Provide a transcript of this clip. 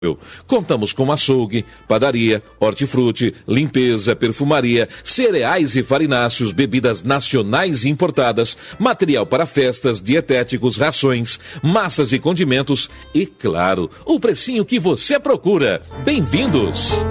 Contamos com açougue, padaria, hortifruti, limpeza, perfumaria, cereais e farináceos, bebidas nacionais e importadas, material para festas, dietéticos, rações, massas e condimentos e, claro, o precinho que você procura. Bem-vindos!